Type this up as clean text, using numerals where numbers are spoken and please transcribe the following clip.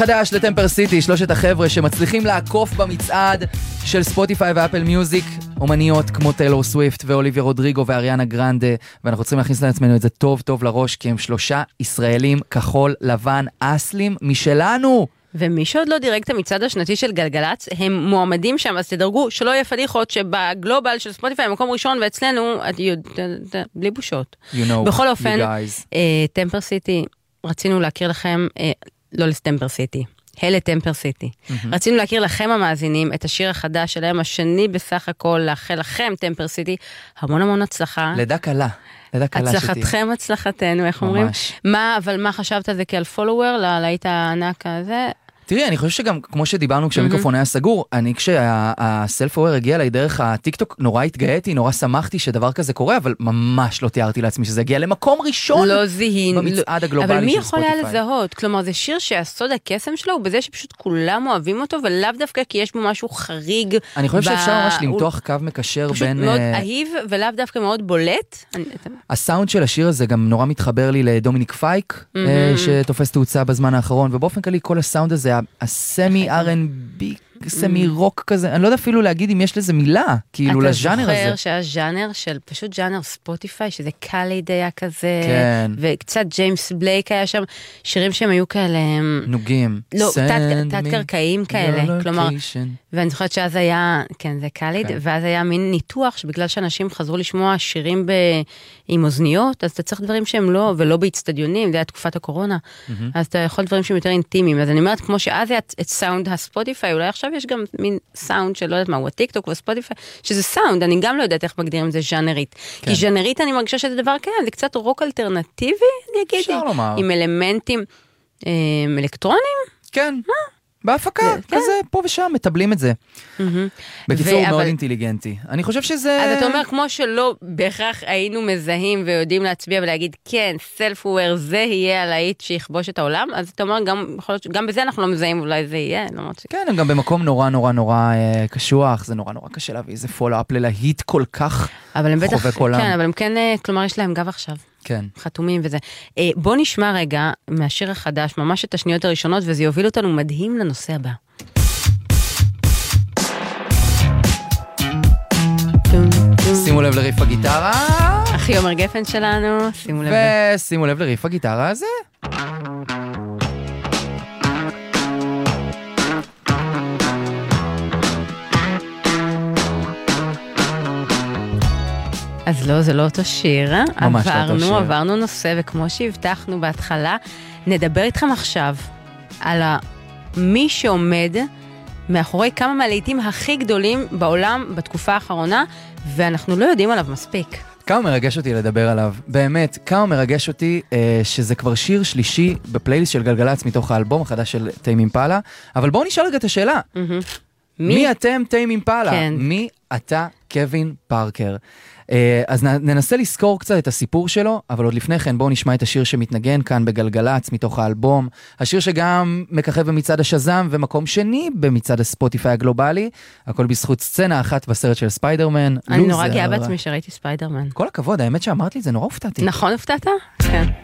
חדש לטמפר סיטי, שלושת החבר'ה שמצליחים לעקוף במצעד של ספוטיפיי ואפל מיוזיק, אומניות כמו טיילור סוויפט ואוליביה רודריגו ואריאנה גרנדה, ואנחנו צריכים להכניס לעצמנו את זה טוב טוב לראש, כי הם שלושה ישראלים כחול לבן אסלים משלנו. ומי שעוד לא דירג את המצעד השנתי של גלגלץ, הם מועמדים שם, אז תדרגו שלא יהיה פדיחות שבגלובל של ספוטיפיי מקום ראשון, ואצלנו, בלי בושות. בכל אופן, טמפר סיטי, רצינו להכיר לכם, לא לטמפר סיטי, לטמפר סיטי. רצינו להכיר לכם המאזינים את השיר החדש שלהם, השני בסך הכל, לאחל לכם טמפר סיטי, המון המון הצלחה. לידה קלה. הצלחתכם, הצלחתכם, איך אומרים? אבל מה חשבת על זה כעל פולוור, להיט הענק הזה? תראי, אני חושב שגם, כמו שדיברנו כשהמיקרופון היה סגור, אני כשהסלף-אוור הגיע לי דרך הטיקטוק, נורא התגאיתי, נורא שמחתי שדבר כזה קורה, אבל ממש לא תיארתי לעצמי שזה הגיע למקום ראשון במצעד הגלובלי של ספוטיפיי. אבל מי יכול היה לזהות? כלומר, זה שיר שהסוד הקסם שלו הוא בזה שפשוט כולם אוהבים אותו, ולאו דווקא כי יש בו משהו חריג. אני חושב שאפשר ממש למתוח קו מקשר בין... פשוט מאוד אהיב ולאו דווקא מאוד בולט. הסאונד של השיר הזה גם נורא מתחבר לי לדומיניק פייק, שתופס תאוצה בזמן האחרון, ובאופן כללי כל הסאונד הזה הסמי R&B, סמי רוק כזה, אני לא יודע אפילו להגיד אם יש לזה מילה, כאילו לז'אנר הזה. אתה זוכר שהיה ז'אנר של פשוט ז'אנר ספוטיפיי, שזה קליד היה כזה, וקצת ג'יימס בלייק היה שם, שירים שהם היו כאלה... נוגים. לא, תת-קרקעיים כאלה, כלומר, ואני זוכרת שאז היה, כן, זה קליד, ואז היה מין ניתוח, שבגלל שאנשים חזרו לשמוע שירים עם אוזניות, אז אתה צריך דברים שהם לא, ולא באצטדיונים, זה היה תקופת הקורונה, אז אתה יכול דברים שהם יותר אינטימיים, אז אני אומרת, כמו שאז היה את סאונד הספוטיפיי, אולי עכשיו יש גם מין סאונד שלא יודעת מה, הוא הטיקטוק וספוטיפיי, שזה סאונד, אני גם לא יודעת איך מגדירים את זה ז'אנרית. כי ז'אנרית אני מרגישה שזה דבר כן, זה קצת רוק אלטרנטיבי, אני אגיד, עם אלמנטים אלקטרונים. כן. בהפקה, כזה פה ושם, מטבלים את זה. בקיצור, הוא מאוד אינטליגנטי. אני חושב שזה... אז אתה אומר, כמו שלא בהכרח היינו מזהים ויודעים להצביע ולהגיד, כן, סלף-אוור, זה יהיה הלהיט שיכבוש את העולם, אז אתה אומר, גם בזה אנחנו לא מזהים, אולי זה יהיה. כן, הם גם במקום נורא נורא נורא קשוח, זה נורא נורא קשה להביא איזה פולו-אפ ללהיט כל כך חובק עולם. כן, אבל הם כן, כלומר, יש להם גב עכשיו. כן. חתומים וזה. בוא נשמע רגע מהשיר החדש, ממש את השניות הראשונות, וזה יוביל אותנו מדהים לנושא הבא. שימו לב לריף הגיטרה. אחי עומר גפן שלנו, שימו לב. ושימו לב לריף הגיטרה הזה. אז לא, זה לא אותו שיר, עברנו נושא, וכמו שהבטחנו בהתחלה, נדבר איתכם עכשיו על מי שעומד מאחורי כמה מהלהיטים הכי גדולים בעולם בתקופה האחרונה, ואנחנו לא יודעים עליו מספיק. כמה מרגש אותי לדבר עליו, באמת, כמה מרגש אותי שזה כבר שיר שלישי בפלייליסט של גלגלץ מתוך האלבום החדש של טיים אימפלה, אבל בואו נשאל רגע את השאלה. מי אתם טיים אימפלה? מי אתה קווין פארקר? אז ננסה לזכור קצת את הסיפור שלו, אבל עוד לפני כן בואו נשמע את השיר שמתנגן כאן בגלגלץ מתוך האלבום, השיר שגם מככב במצעד השזם ומקום שני במצעד הספוטיפיי הגלובלי, הכל בזכות סצנה אחת בסרט של ספיידרמן. אני נורא גאה בעצמי שראיתי ספיידרמן. כל הכבוד, האמת שאמרת לי, זה נורא הופתעתי. נכון, הופתעת? כן.